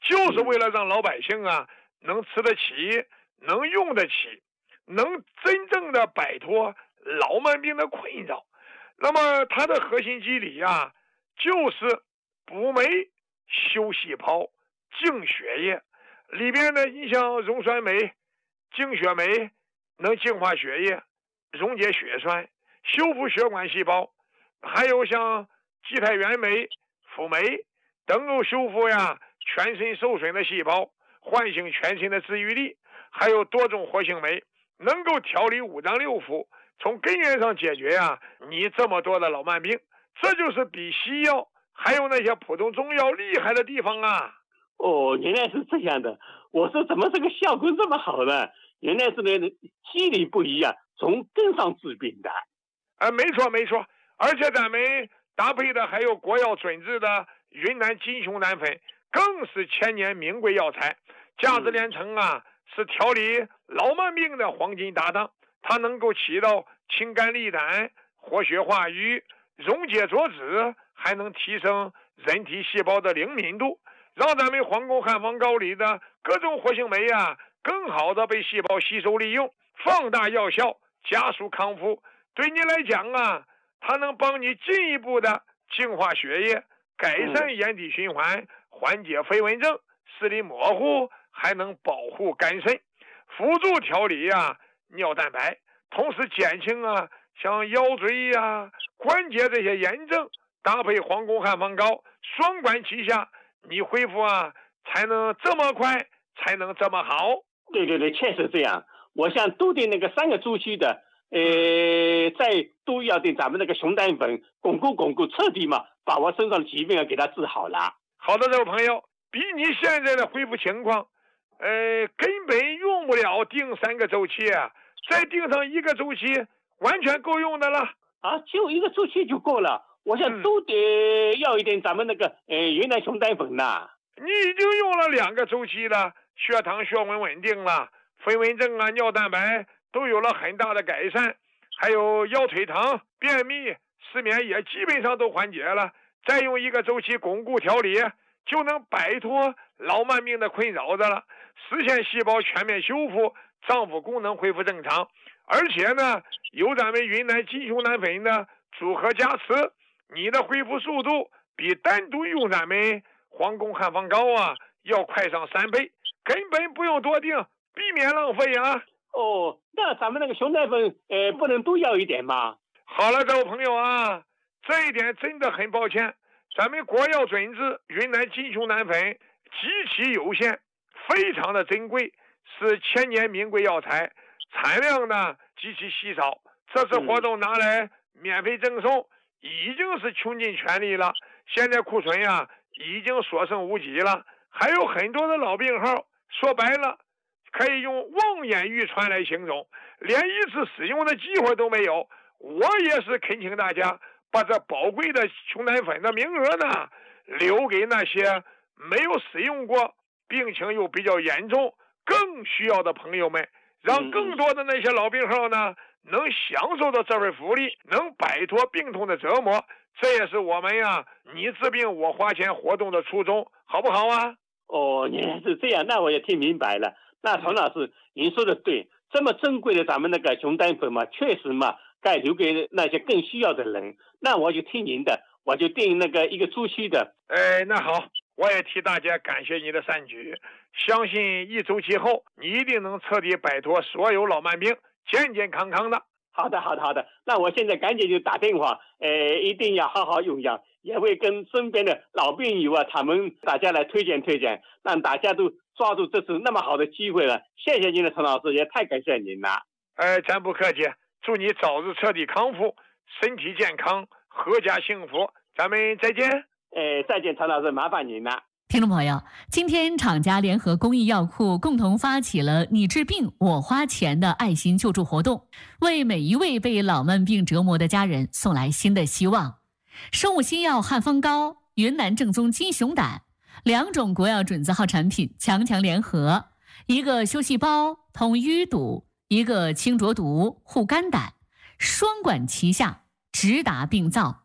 就是为了让老百姓啊能吃得起，能用得起，能真正的摆脱老慢病的困扰。那么它的核心机理啊，就是补酶、修细胞、净血液。里边呢，你像溶酸酶、净血酶能净化血液，溶解血栓，修复血管细胞，还有像基肽原酶、辅酶能够修复呀全身受损的细胞，唤醒全身的治愈力。还有多种活性酶能够调理五脏六腑，从根源上解决呀你这么多的老慢病。这就是比西药还有那些普通中药厉害的地方啊。 哦，原来是这样的。我说怎么这个效果这么好呢？原来是那机理不一样，从根上治病的。 没错没错，而且咱们搭配的还有国药准制的云南金熊胆粉，更是千年名贵药材。价值连城啊，是调理老慢病的黄金搭档。它能够起到清肝利胆、活血化瘀、溶解浊脂，还能提升人体细胞的灵敏度，让咱们皇宫汉方膏里的各种活性酶啊更好的被细胞吸收利用，放大药效，加速康复。对你来讲啊，它能帮你进一步的净化血液，改善眼底循环，缓解飞蚊症、视力模糊，还能保护肝肾，辅助调理啊尿蛋白，同时减轻啊像腰椎啊关节这些炎症。搭配皇宫汉方膏，双管齐下，你恢复啊才能这么快，才能这么好。 对对对，确实这样。我想都对那个3个周期的再都要对咱们那个熊胆粉巩固，彻底嘛把我身上的疾病给它治好了。 好的，这位朋友，比你现在的恢复情况根本用不了定3个周期啊，再定上1个周期完全够用的了啊，就1个周期就够了。我想都得要一点咱们那个云南熊胆粉呐。 你已经用了2个周期了，血糖血温稳定了，飞蚊症啊尿蛋白都有了很大的改善，还有腰腿疼、便秘、失眠也基本上都缓解了。再用1个周期巩固调理，就能摆脱老慢病的困扰的了，实现细胞全面修复，脏腑功能恢复正常。而且呢，有咱们云南金熊胆粉的组合加持，你的恢复速度比单独用咱们皇宫汉方膏啊要快上3倍，根本不用多定，避免浪费啊。 哦，那咱们那个熊胆粉不能都要一点吗？ 好了，这位朋友啊，这一点真的很抱歉，咱们国药准制云南金熊胆粉极其有限，非常的珍贵，是千年名贵药材，产量呢极其稀少。这次活动拿来免费赠送，已经是穷尽全力了。现在库存啊已经所剩无几了，还有很多的老病号，说白了可以用望眼欲穿来形容，连1次使用的机会都没有。我也是恳请大家把这宝贵的熊胆粉的名额呢留给那些没有使用过、病情又比较严重、更需要的朋友们，让更多的那些老病号呢能享受到这份福利，能摆脱病痛的折磨。这也是我们呀你治病我花钱活动的初衷，好不好啊？ 哦，原来是这样，那我也听明白了。那童老师您说的对，这么珍贵的咱们那个熊胆粉嘛，确实嘛该留给那些更需要的人。那我就听您的，我就定那个1个周期的。 那好，我也替大家感谢你的善举，相信1周期后你一定能彻底摆脱所有老慢病，健健康康的。 好的，那我现在赶紧就打电话，一定要好好用药，也会跟身边的老病友啊，大家来推荐，让大家都抓住这次那么好的机会了。谢谢您的陈老师，也太感谢您了。 咱不客气，祝你早日彻底康复，身体健康，阖家幸福。咱们再见。 再见，陈老师，麻烦您了。 听众朋友，今天厂家联合公益药库共同发起了你治病我花钱的爱心救助活动，为每一位被老慢病折磨的家人送来新的希望。生物新药汉方膏、云南正宗金熊胆2种国药准字号产品强联合，一个修细胞通淤堵，一个清浊毒护肝胆，双管齐下直达病灶。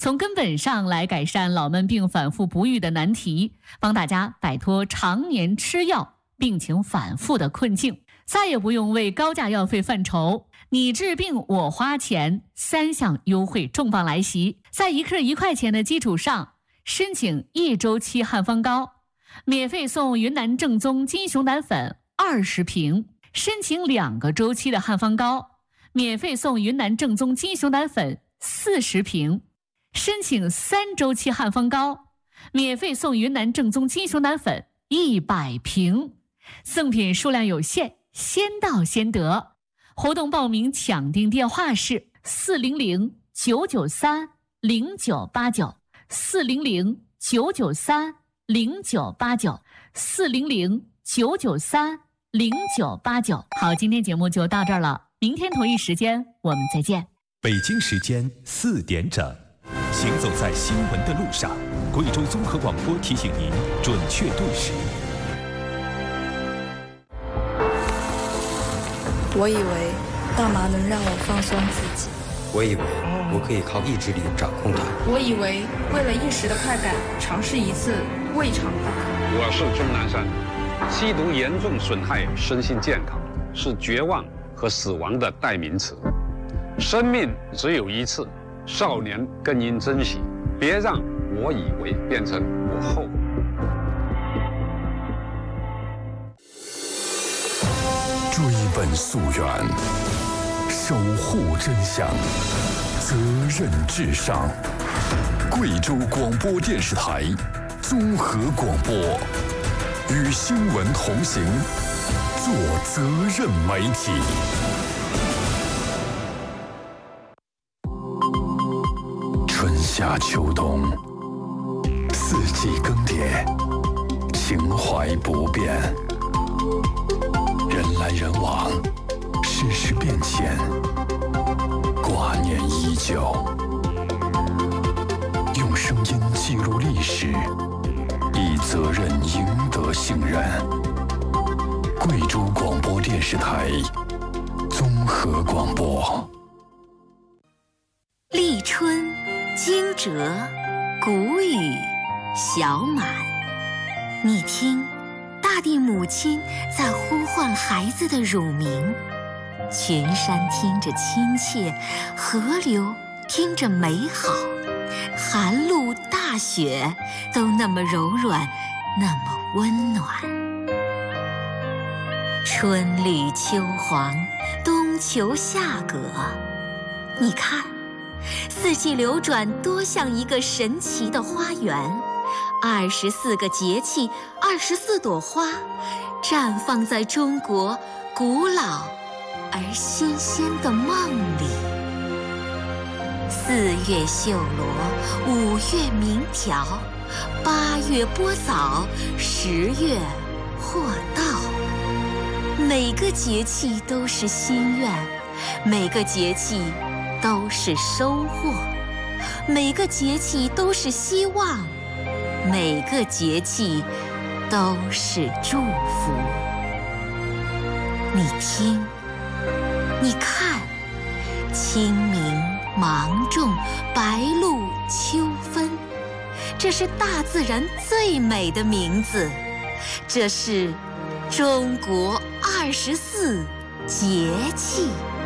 从根本上来改善老闷病反复不愈的难题，帮大家摆脱常年吃药、病情反复的困境，再也不用为高价药费犯愁。你治病我花钱，3项优惠重磅来袭，在1克1块钱的基础上，申请1周期汉方膏，免费送云南正宗金熊胆粉20瓶；申请2个周期的汉方膏，免费送云南正宗金熊胆粉40瓶；申请3周期汉方膏，免费送云南正宗金熊胆粉100瓶。赠品数量有限，先到先得。活动报名抢订电话是400-993-0989 400-993-0989 400-993-0989。好，今天节目就到这儿了，明天同一时间我们再见。 北京时间4点整，行走在新闻的路上，贵州综合广播提醒您准确对时。 我以为大麻能让我放松自己， 我以为我可以靠意志力掌控它， 我以为为了一时的快感尝试一次未尝不可。 我是钟南山，吸毒严重损害身心健康，是绝望和死亡的代名词。生命只有一次，少年更应珍惜，别让我以为变成我后。 追本溯源，守护真相，责任至上。贵州广播电视台综合广播，与新闻同行，做责任媒体。春夏秋冬，四季更迭，情怀不变。人来人往，世事变迁，挂念依旧。用声音记录历史，以责任赢得信任。贵州广播电视台综合广播。 立春，惊蛰，谷雨，小满。你听，大地母亲在呼唤孩子的乳名，群山听着亲切，河流听着美好，寒露大雪都那么柔软，那么温暖。春绿秋黄，冬秋夏葛，你看，四季流转多像一个神奇的花园，24个节气，24朵花，绽放在中国古老而新鲜的梦里。4月绣罗，5月鸣条，8月播枣，10月获稻。每个节气都是心愿，每个节气都是收获，每个节气都是希望，每个节气都是祝福。你听，你看，清明、芒种、白露、秋分，这是大自然最美的名字，这是中国24节气。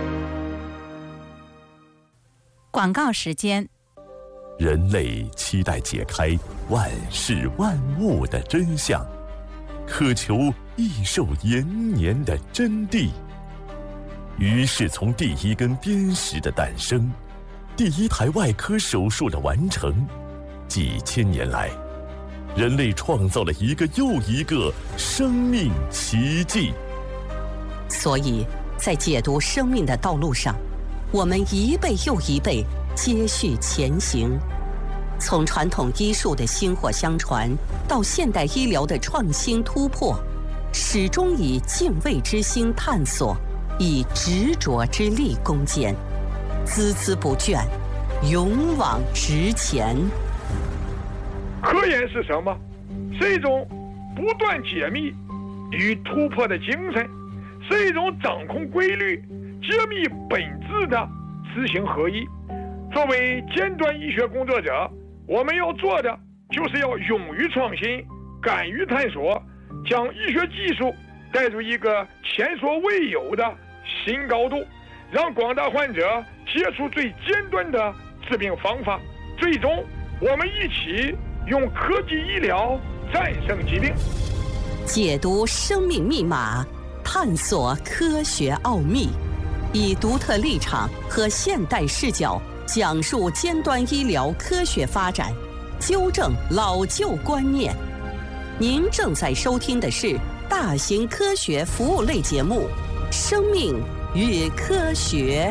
广告时间。 人类期待解开万事万物的真相，渴求益寿延年的真谛。于是从第一根砭石的诞生，第一台外科手术的完成，几千年来，人类创造了一个又一个生命奇迹。 所以在解读生命的道路上，我们一辈又一辈接续前行，从传统医术的薪火相传到现代医疗的创新突破，始终以敬畏之心探索，以执着之力攻坚，孜孜不倦，勇往直前。 科研是什么？是一种不断解密与突破的精神，是一种掌控规律、揭秘本质的知行合一。 作为尖端医学工作者，我们要做的就是要勇于创新，敢于探索，将医学技术带入一个前所未有的新高度，让广大患者接触最尖端的治病方法，最终我们一起用科技医疗战胜疾病。 解读生命密码，探索科学奥秘，以独特立场和现代视角讲述尖端医疗科学发展，纠正老旧观念。您正在收听的是大型科学服务类节目《生命与科学》。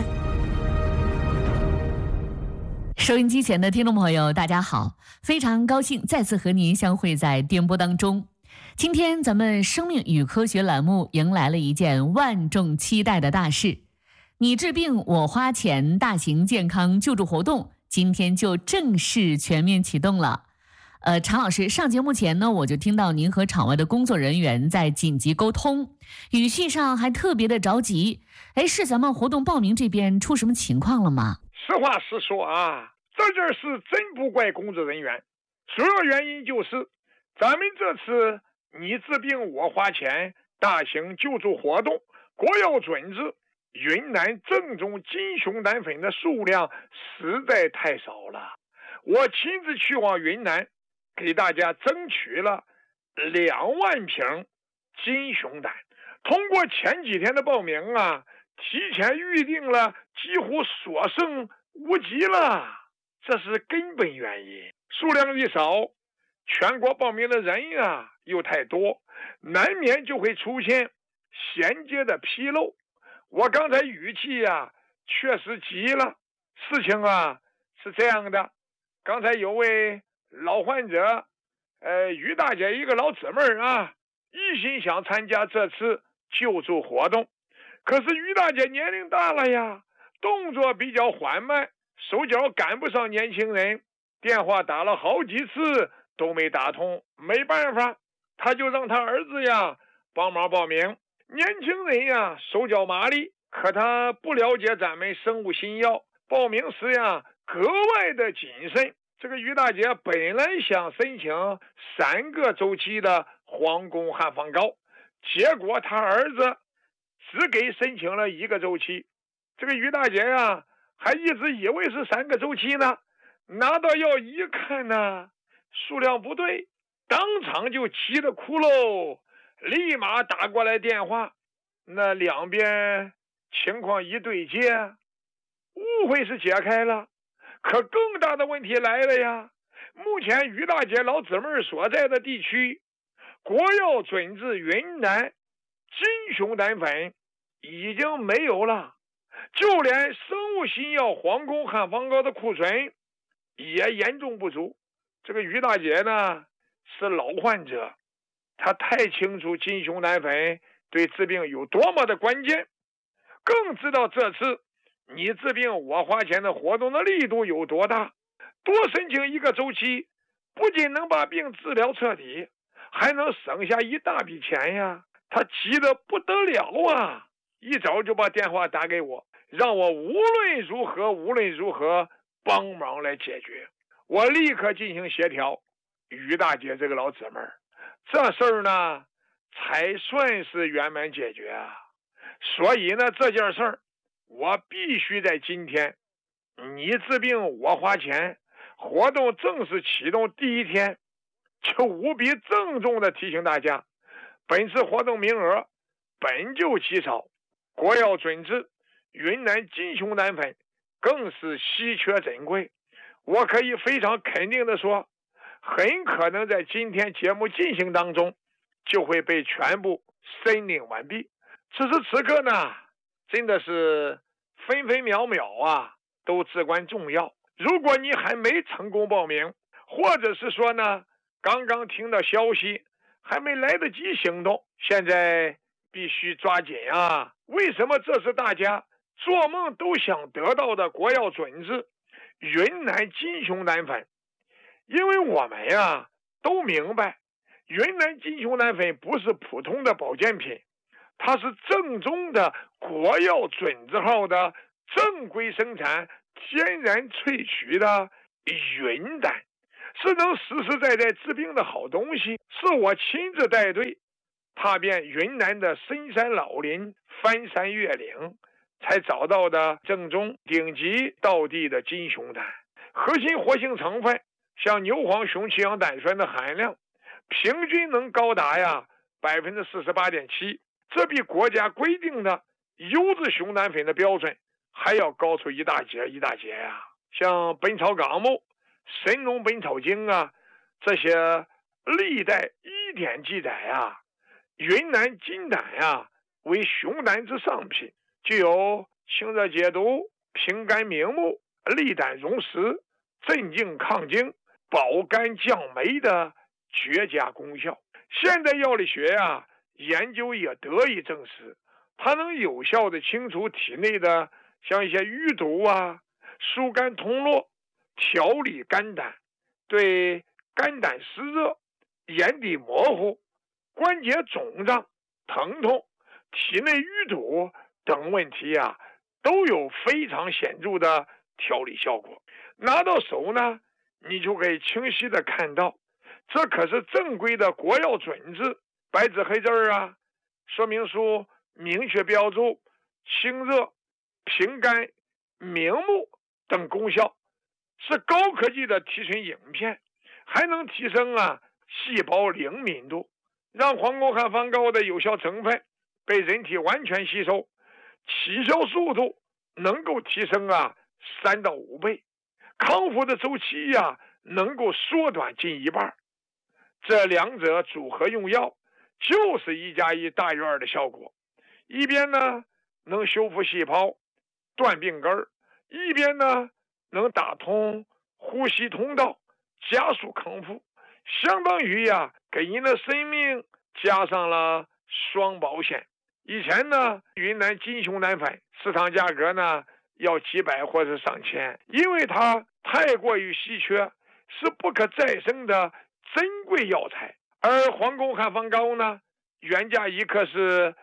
收音机前的听众朋友，大家好，非常高兴再次和您相会在电波当中。今天咱们生命与科学栏目迎来了一件万众期待的大事，你治病我花钱大型健康救助活动今天就正式全面启动了。常老师，上节目前呢，我就听到您和场外的工作人员在紧急沟通，语气上还特别的着急。是咱们活动报名这边出什么情况了吗？ 实话实说啊，这件事真不怪工作人员，主要原因就是咱们这次你治病我花钱大型救助活动国药准字云南正宗金熊胆粉的数量实在太少了。我亲自去往云南，给大家争取了2万瓶金熊胆。通过前几天的报名啊，提前预定了，几乎所剩无几了，这是根本原因。数量一少，全国报名的人啊又太多，难免就会出现衔接的纰漏。我刚才语气啊确实急了。事情啊是这样的，刚才有位老患者于大姐一个老姊妹啊，一心想参加这次救助活动，可是于大姐年龄大了呀，动作比较缓慢，手脚赶不上年轻人，电话打了好几次都没打通，没办法，他就让他儿子呀帮忙报名。年轻人呀手脚麻利，可他不了解咱们生物新药，报名时呀格外的谨慎。这个于大姐本来想申请3个周期的皇宫汉方膏，结果他儿子只给申请了1个周期。这个于大姐呀还一直以为是3个周期呢，拿到药一看呢，数量不对，当场就急得哭喽，立马打过来电话。那两边情况一对接，误会是解开了，可更大的问题来了呀。目前于大姐老姊妹所在的地区，国药准字云南金熊胆粉已经没有了，就连生物新药皇宫汉方膏的库存也严重不足。这个于大姐呢是老患者，她太清楚金熊胆粉对治病有多么的关键，更知道这次你治病我花钱的活动的力度有多大。多申请1个周期，不仅能把病治疗彻底，还能省下一大笔钱呀。他急得不得了啊，一早就把电话打给我，让我无论如何帮忙来解决。我立刻进行协调，于大姐这个老姊妹这事儿呢才算是圆满解决啊。所以呢这件事儿我必须在今天你治病我花钱活动正式启动第1天就无比郑重地提醒大家，本次活动名额本就极少，国药准字云南金熊胆粉更是稀缺珍贵。我可以非常肯定地说，很可能在今天节目进行当中就会被全部申领完毕。此时此刻呢，真的是分分秒秒啊都至关重要。如果你还没成功报名，或者是说呢刚刚听到消息还没来得及行动，现在必须抓紧啊。为什么这是大家做梦都想得到的国药准字云南金熊胆粉？因为我们呀都明白，云南金熊胆粉不是普通的保健品，它是正宗的国药准字号的正规生产天然萃取的云丹，是能实实在在治病的好东西，是我亲自带队踏遍云南的深山老林，翻山越岭，才找到的正宗顶级道地的金熊丹。核心活性成分像牛黄雄气氧胆酸的含量平均能高达48.7%，这比国家规定的优质熊胆粉的标准还要高出一大截呀。像本草纲目、神农本草经啊，这些历代医典记载啊，云南金胆呀为熊胆之上品，具有清热解毒、平肝明目、利胆溶石、镇静抗惊、保肝降霉的绝佳功效。现代药理学呀研究也得以证实，它能有效的清除体内的像一些淤毒啊，疏肝通络，调理肝胆，对肝胆湿热、眼底模糊、关节肿胀、疼痛、体内淤堵等问题啊，都有非常显著的调理效果。拿到手呢，你就可以清晰的看到，这可是正规的国药准字，白纸黑字啊，说明书明确标注清热、平肝、明目等功效，是高科技的提纯影片，还能提升细胞灵敏度，让黄宫汉方膏的有效成分被人体完全吸收，起效速度能够提升3到5倍，康复的周期能够缩短近1半。这两者组合用药就是1+1大于2的效果，一边呢能修复细胞、断病根，一边呢能打通呼吸通道，加速康复，相当于给您的生命加上了双保险。以前呢，云南金熊胆粉市场价格呢要几百或是上千，因为它太过于稀缺，是不可再生的珍贵药材。而黄宫汉方膏呢，原价1克是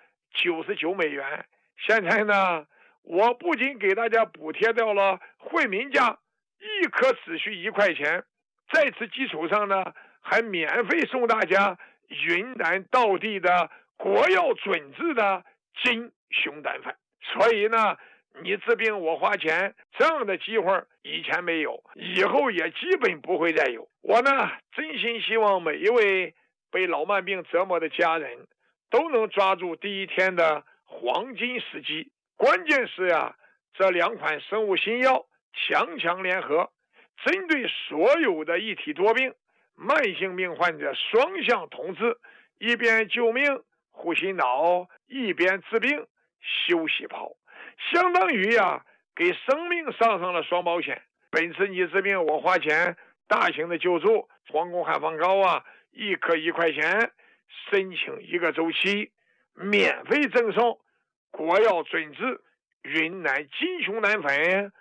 99美元，现在呢，我不仅给大家补贴掉了惠民价，1克只需1块钱，在此基础上呢，还免费送大家云南道地的国药准字的金熊胆粉。所以呢，你治病我花钱，这样的机会以前没有，以后也基本不会再有。我呢，真心希望每一位被老慢病折磨的家人都能抓住第一天的黄金时机。关键是这2款生物新药强联合，针对所有的一体多病、慢性病患者双向同治，一边救命护心脑，一边治病修细胞，相当于给生命上了双保险。本次你治病我花钱，大型的救助，黄宫汉方膏1克1块钱，申请1个周期，免费赠送国药准字云南金熊胆粉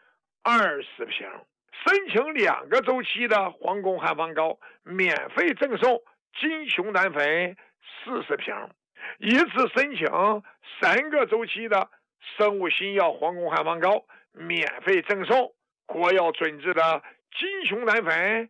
20瓶，申请2个周期的黄宫汉方膏，免费赠送金熊胆粉40瓶，一次申请3个周期的生物新药黄宫汉方膏，免费赠送国药准字的金熊胆粉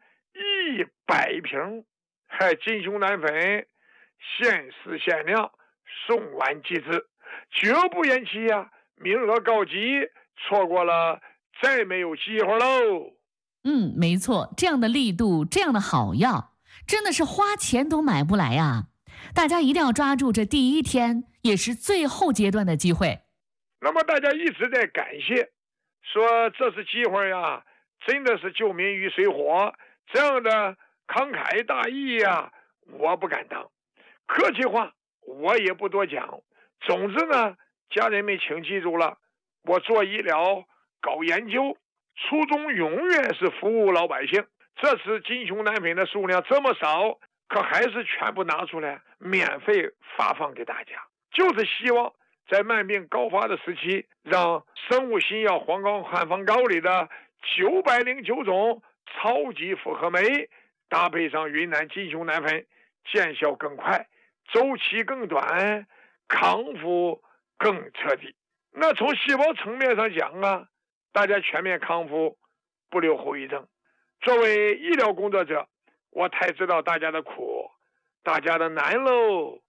100瓶。金熊胆粉限时限量，送完即止，绝不延期名额告急，错过了再没有机会喽。 没错，这样的力度，这样的好药，真的是花钱都买不来大家一定要抓住这第一天，也是最后阶段的机会。 那么大家一直在感谢，说这次机会真的是救民于水火，这样的慷慨大义我不敢当。客气话我也不多讲。总之呢，家人们请记住了，我做医疗搞研究，初衷永远是服务老百姓。这次金熊胆粉的数量这么少，可还是全部拿出来免费发放给大家，就是希望在慢病高发的时期，让生物新药黄宫汉方膏里的909种超级复合酶搭配上云南金熊胆粉，见效更快，周期更短，康复更彻底。那从细胞层面上讲大家全面康复，不留后遗症。作为医疗工作者，我太知道大家的苦，大家的难喽。